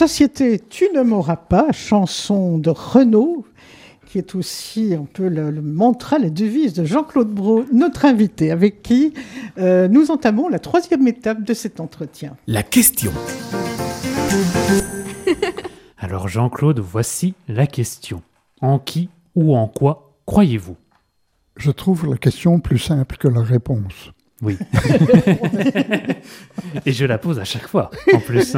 Société, tu ne m'auras pas, chanson de Renaud, qui est aussi un peu le mantra, la devise de Jean-Claude Brault, notre invité, avec qui nous entamons la 3e étape de cet entretien. La question. Alors Jean-Claude, voici la question. En qui ou en quoi croyez-vous ? Je trouve la question plus simple que la réponse. Oui. Et je la pose à chaque fois, en plus.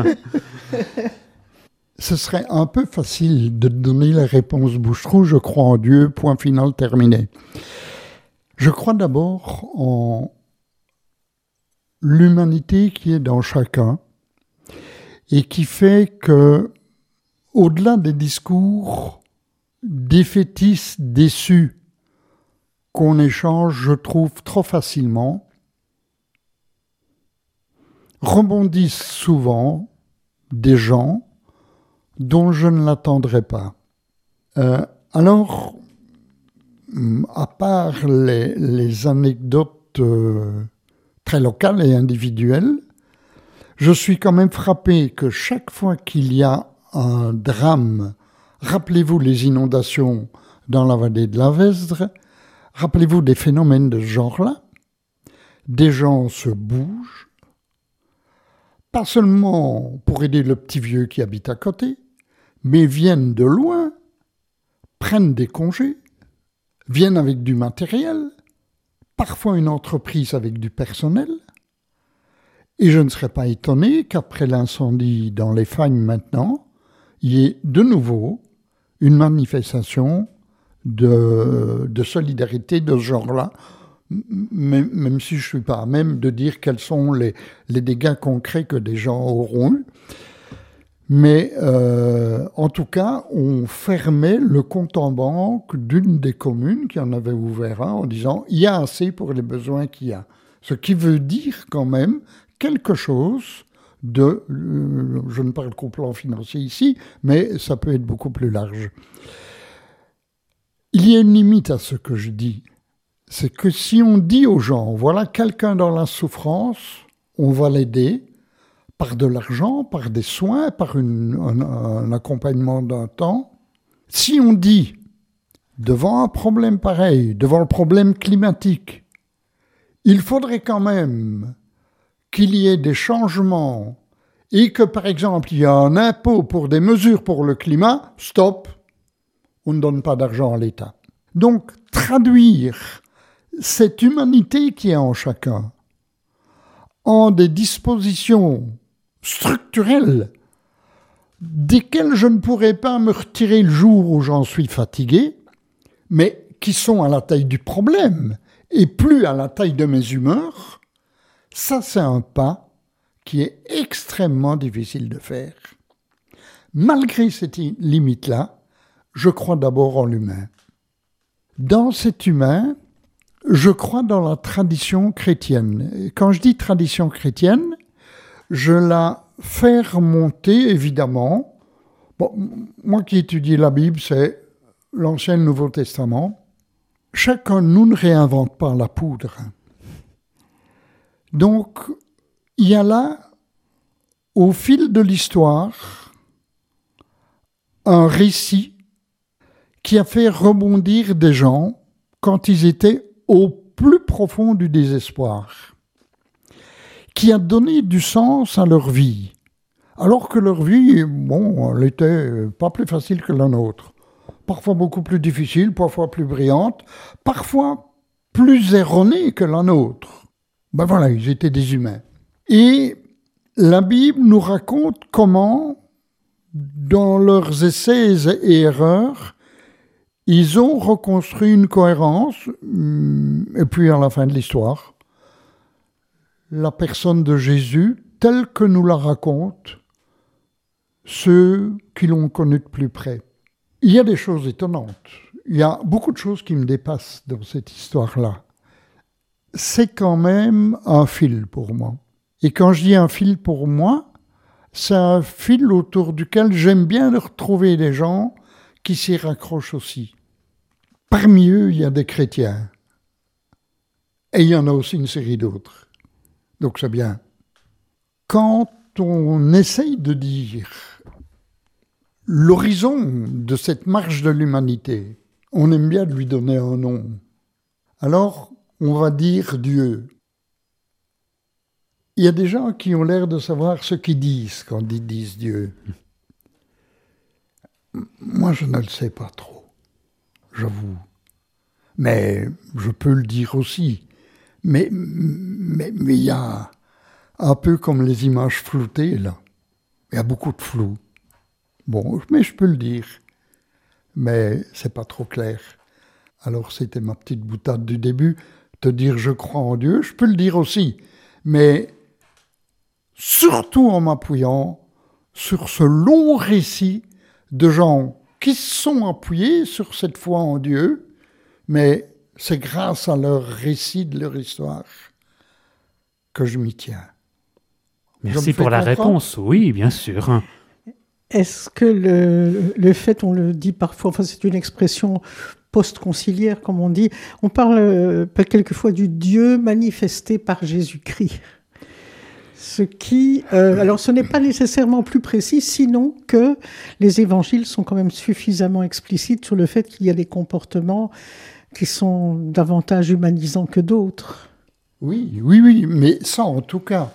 Ce serait un peu facile de donner la réponse bouche-trou, je crois en Dieu, point final, terminé. Je crois d'abord en l'humanité qui est dans chacun et qui fait que, au-delà des discours défaitistes, déçus, qu'on échange, je trouve, trop facilement, rebondissent souvent des gens dont je ne l'attendrais pas. Alors, à part les anecdotes très locales et individuelles, je suis quand même frappé que chaque fois qu'il y a un drame, rappelez-vous les inondations dans la vallée de la Vesdre, rappelez-vous des phénomènes de ce genre-là, des gens se bougent, pas seulement pour aider le petit vieux qui habite à côté, mais viennent de loin, prennent des congés, viennent avec du matériel, parfois une entreprise avec du personnel. Et je ne serais pas étonné qu'après l'incendie dans les Fagnes maintenant, il y ait de nouveau une manifestation de solidarité de ce genre-là, même si je ne suis pas à même de dire quels sont les dégâts concrets que des gens auront eus. Mais en tout cas, on fermait le compte en banque d'une des communes qui en avait ouvert un en disant « il y a assez pour les besoins qu'il y a ». Ce qui veut dire quand même quelque chose de... je ne parle qu'au plan financier ici, mais ça peut être beaucoup plus large. Il y a une limite à ce que je dis. C'est que si on dit aux gens « voilà quelqu'un dans la souffrance, on va l'aider », par de l'argent, par des soins, par un accompagnement d'un temps. Si on dit, devant un problème pareil, devant le problème climatique, il faudrait quand même qu'il y ait des changements et que, par exemple, il y a un impôt pour des mesures pour le climat, stop, on ne donne pas d'argent à l'État. Donc, traduire cette humanité qui est en chacun en des dispositions structurelles, desquelles je ne pourrais pas me retirer le jour où j'en suis fatigué, mais qui sont à la taille du problème et plus à la taille de mes humeurs, ça c'est un pas qui est extrêmement difficile de faire. Malgré cette limite-là, je crois d'abord en l'humain. Dans cet humain, je crois dans la tradition chrétienne. Et quand je dis tradition chrétienne, je la fais remonter, évidemment. Bon, moi qui étudie la Bible, c'est l'Ancien et le Nouveau Testament. Chacun de nous ne réinvente pas la poudre. Donc, il y a là, au fil de l'histoire, un récit qui a fait rebondir des gens quand ils étaient au plus profond du désespoir, qui a donné du sens à leur vie, alors que leur vie, bon, elle était pas plus facile que la nôtre. Parfois beaucoup plus difficile, parfois plus brillante, parfois plus erronée que la nôtre. Ben voilà, ils étaient des humains. Et la Bible nous raconte comment, dans leurs essais et erreurs, ils ont reconstruit une cohérence, et puis à la fin de l'histoire, la personne de Jésus, telle que nous la racontent ceux qui l'ont connue de plus près. Il y a des choses étonnantes. Il y a beaucoup de choses qui me dépassent dans cette histoire-là. C'est quand même un fil pour moi. Et quand je dis un fil pour moi, c'est un fil autour duquel j'aime bien retrouver des gens qui s'y raccrochent aussi. Parmi eux, il y a des chrétiens. Et il y en a aussi une série d'autres. Donc c'est bien. Quand on essaye de dire l'horizon de cette marche de l'humanité. On aime bien lui donner un nom. Alors, on va dire Dieu. Il y a des gens qui ont l'air de savoir ce qu'ils disent quand ils disent Dieu. Moi, je ne le sais pas trop, j'avoue. Mais je peux le dire aussi. Mais il y a un peu comme les images floutées, là. Il y a beaucoup de flou. Bon, mais je peux le dire. Mais c'est pas trop clair. Alors, c'était ma petite boutade du début. Te dire je crois en Dieu, je peux le dire aussi. Mais surtout en m'appuyant sur ce long récit de gens qui se sont appuyés sur cette foi en Dieu, mais c'est grâce à leur récit de leur histoire que je m'y tiens. Merci pour la réponse. Oui, bien sûr. Est-ce que le fait, on le dit parfois, enfin c'est une expression post-conciliaire, comme on dit, on parle quelquefois du Dieu manifesté par Jésus-Christ. Ce qui, alors ce n'est pas nécessairement plus précis, sinon que les évangiles sont quand même suffisamment explicites sur le fait qu'il y a des comportements qui sont davantage humanisants que d'autres. Oui, mais ça en tout cas,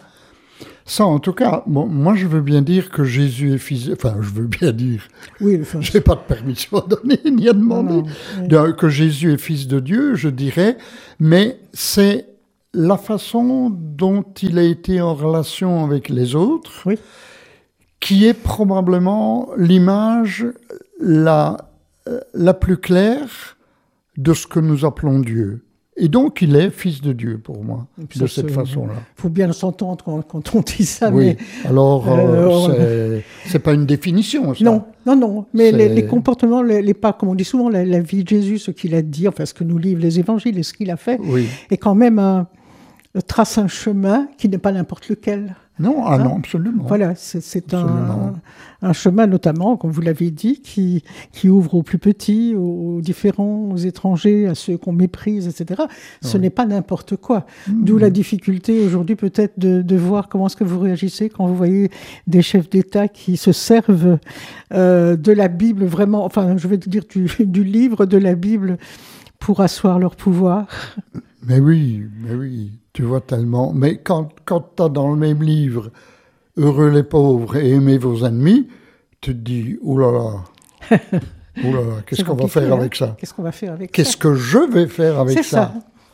bon, moi je veux bien dire que Jésus est fils... Enfin, je veux bien dire, oui, je n'ai pas de permission à donner ni à demander, que Jésus est fils de Dieu, je dirais, mais c'est la façon dont il a été en relation avec les autres, oui, qui est probablement l'image la plus claire de ce que nous appelons Dieu. Et donc, il est fils de Dieu pour moi, de cette façon-là. Il faut bien s'entendre quand on dit ça. Oui, mais, alors c'est pas une définition, ça. Non, mais les comportements, les pas, comme on dit souvent, la vie de Jésus, ce qu'il a dit, enfin ce que nous livrent les évangiles et ce qu'il a fait, est quand même trace un chemin qui n'est pas n'importe lequel. Non, non, absolument. Voilà, c'est un chemin notamment, comme vous l'avez dit, qui ouvre aux plus petits, aux différents, aux étrangers, à ceux qu'on méprise, etc. Ce n'est pas n'importe quoi. D'où la difficulté aujourd'hui peut-être de voir comment est-ce que vous réagissez quand vous voyez des chefs d'État qui se servent de la Bible vraiment, enfin je vais dire du livre de la Bible pour asseoir leur pouvoir. Mais oui, tu vois tellement. Mais quand tu as dans le même livre « Heureux les pauvres et aimez vos ennemis », tu te dis « Ouh là là, qu'est-ce qu'on va faire avec ça ? Qu'est-ce qu'on va faire avec ça ? Qu'est-ce que je vais faire avec ça ?» C'est ça.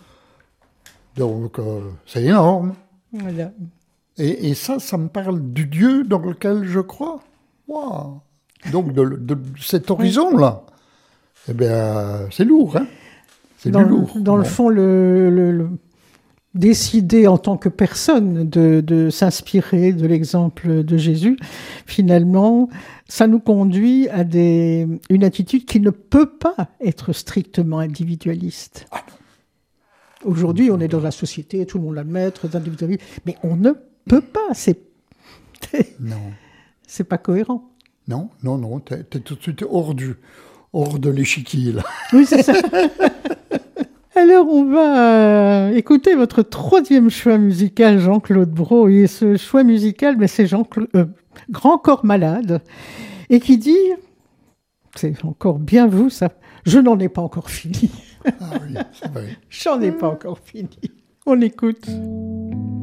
Donc, c'est énorme. Voilà. Et ça me parle du Dieu dans lequel je crois. Wow. Donc, de cet horizon-là, eh bien, c'est lourd, hein ? Dans le fond, décider en tant que personne de s'inspirer de l'exemple de Jésus, finalement, ça nous conduit à une attitude qui ne peut pas être strictement individualiste. Aujourd'hui, on est dans la société, tout le monde l'admet, très individualiste, mais on ne peut pas, non. C'est pas cohérent. Non, t'es tout de suite hors de l'échiquier, là. Oui, c'est ça. Alors, on va écouter votre troisième choix musical, Jean-Claude Brault. Et ce choix musical, c'est Grand Corps Malade. Et qui dit, c'est encore bien vous, ça, je n'en ai pas encore fini. Ah oui, c'est vrai. J'en ai pas encore fini. On écoute.